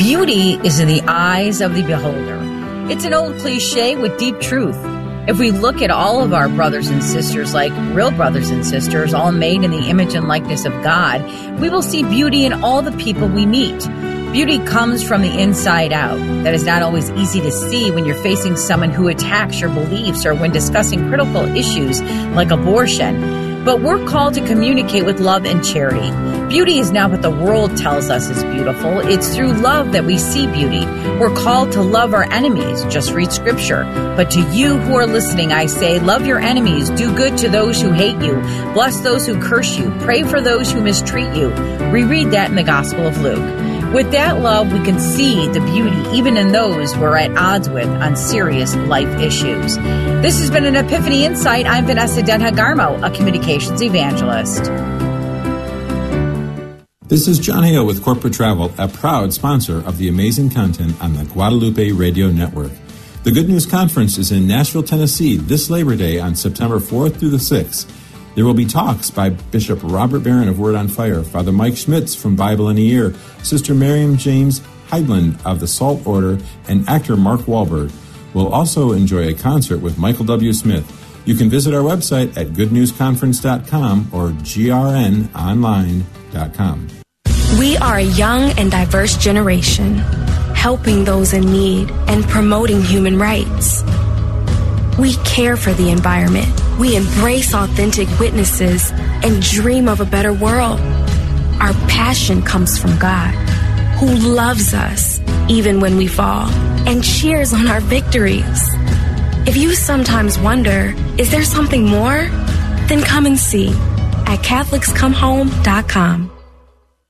Beauty is in the eyes of the beholder. It's an old cliche with deep truth. If we look at all of our brothers and sisters like real brothers and sisters, all made in the image and likeness of God, we will see beauty in all the people we meet. Beauty comes from the inside out. That is not always easy to see when you're facing someone who attacks your beliefs or when discussing critical issues like abortion. But we're called to communicate with love and charity. Beauty is not what the world tells us is beautiful. It's through love that we see beauty. We're called to love our enemies. Just read scripture. But to you who are listening, I say, love your enemies. Do good to those who hate you. Bless those who curse you. Pray for those who mistreat you. Reread that in the Gospel of Luke. With that love, we can see the beauty even in those we're at odds with on serious life issues. This has been an Epiphany Insight. I'm Vanessa Denha-Garmo, a communications evangelist. This is John Hale with Corporate Travel, a proud sponsor of the amazing content on the Guadalupe Radio Network. The Good News Conference is in Nashville, Tennessee this Labor Day on September 4th through the 6th. There will be talks by Bishop Robert Barron of Word on Fire, Father Mike Schmitz from Bible in a Year, Sister Miriam James Heidland of the Salt Order, and actor Mark Wahlberg. We'll also enjoy a concert with Michael W. Smith. You can visit our website at goodnewsconference.com or grnonline.com. We are a young and diverse generation, helping those in need and promoting human rights. We care for the environment. We embrace authentic witnesses and dream of a better world. Our passion comes from God, who loves us even when we fall and cheers on our victories. If you sometimes wonder, is there something more? Then come and see at CatholicsComeHome.com.